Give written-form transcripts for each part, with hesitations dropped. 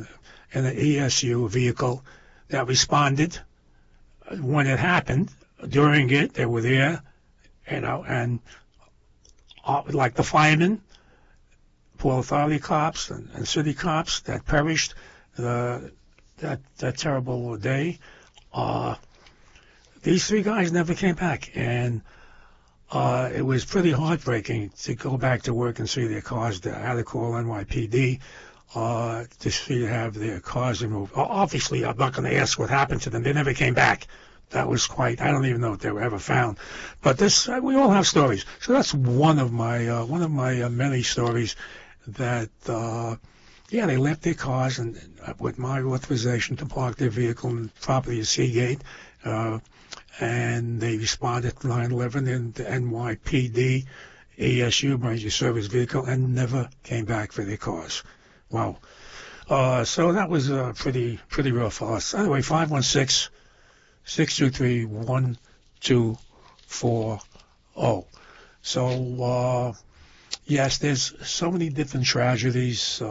in an ESU vehicle that responded when it happened. During it, they were there, and like the firemen, Port Authority cops, and city cops that perished that terrible day. These three guys never came back, and it was pretty heartbreaking to go back to work and see their cars there. I had to call NYPD to have their cars removed. Obviously, I'm not going to ask what happened to them. They never came back. That was I don't even know if they were ever found. But we all have stories. So that's one of my many stories that, they left their cars and with my authorization to park their vehicle and property at Seagate, and they responded to 9/11 in the NYPD ESU, emergency service vehicle, and never came back for their cars. Wow. So that was pretty rough for us. Anyway, 516-623-1240. So, yes, there's so many different tragedies.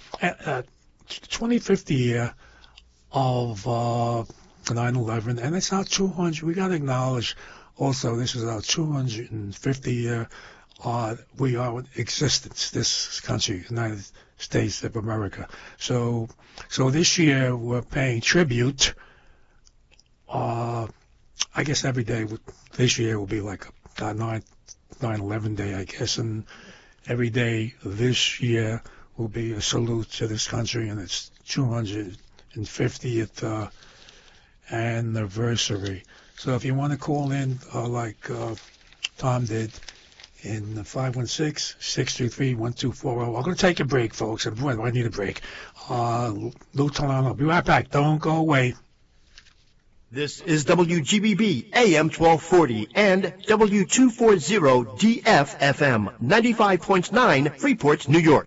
25th year of 9/11, and it's our 200. We got to acknowledge also this is our 250 year. We are in existence, this country, United States of America. So this year we're paying tribute. I guess every day this year will be like a 9/11 day, I guess, and every day this year will be a salute to this country and its 250th anniversary. So if you want to call in like Tom did in 516-623-1240, I'm going to take a break, folks. And boy, do I need a break. Lou Talano, I'll be right back. Don't go away. This is WGBB AM 1240 and W240 DFFM 95.9 Freeport, New York.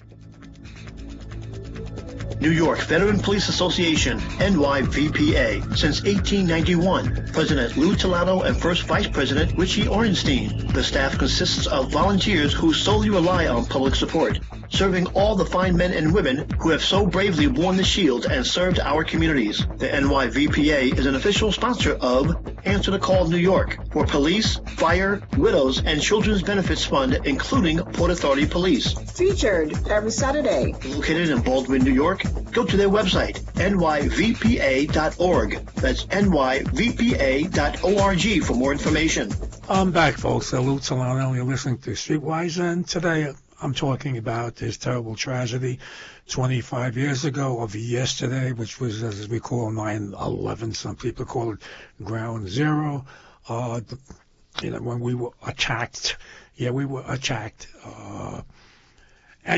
New York Veteran Police Association, NYVPA, since 1891. President Lou Talano and First Vice President Richie Orenstein. The staff consists of volunteers who solely rely on public support, serving all the fine men and women who have so bravely worn the shield and served our communities. The NYVPA is an official sponsor of Answer the Call New York for police, fire, widows, and children's benefits fund, including Port Authority Police. Featured every Saturday. Located in Baldwin, New York, go to their website, nyvpa.org. That's nyvpa.org for more information. I'm back, folks. Lou Talano. You're listening to Streetwise, and today I'm talking about this terrible tragedy 25 years ago of yesterday, which was, as we call 9/11. Some people call it Ground Zero. When we were attacked. Yeah, we were attacked. And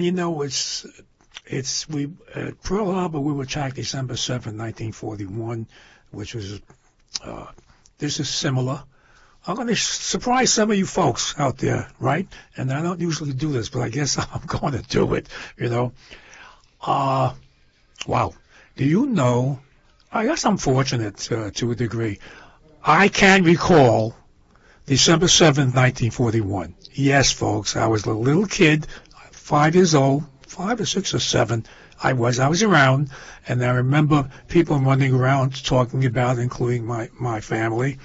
at Pearl Harbor, we were attacked December 7, 1941, which was, this is similar. I'm going to surprise some of you folks out there, right? And I don't usually do this, but I guess I'm going to do it, Wow. Do you know, I guess I'm fortunate to a degree. I can recall December 7th, 1941. Yes, folks, I was a little kid, 5 years old, 5 or 6 or 7. I was around, and I remember people running around talking about, including my family,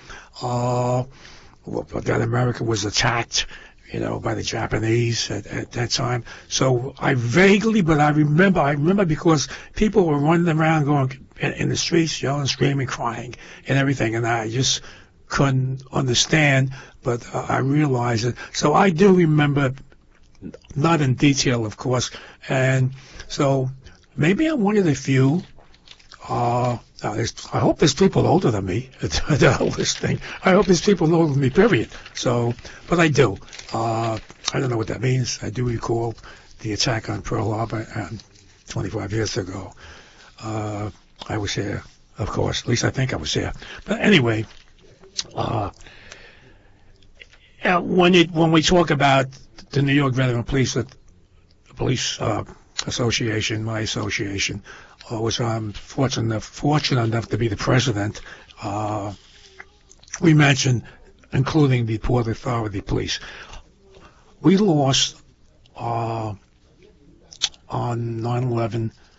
that America was attacked, by the Japanese at that time. So I remember because people were running around going in the streets, yelling, screaming, crying, and everything, and I just couldn't understand, but I realized it. So I do remember, not in detail, of course, and so maybe I'm one of the few. I hope there's people older than me that are listening. I hope there's people older than me, period. So, but I do. I don't know what that means. I do recall the attack on Pearl Harbor 25 years ago. I was here, of course. At least I think I was here. But anyway, when we talk about the New York Veteran Police Association, my association, which I'm fortunate enough to be the president, we mentioned, including the Port Authority Police. We lost on 9/11